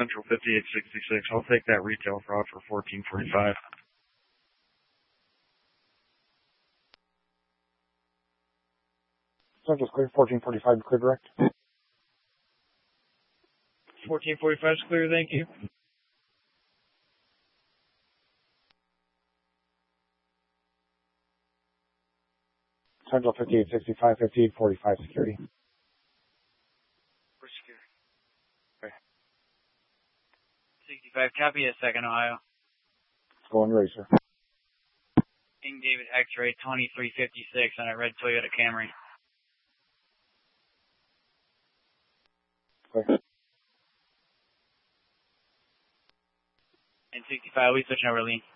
Central 5866. I'll take that retail fraud for 1445. Central's clear. 1445 clear direct. 1445 is clear, thank you. Central 5865, 5845 security. We're secure. Okay. 65, copy a second, Ohio. Going racer. King David X-ray 2356 on a red Toyota Camry. Okay. And 65, we switching over lean.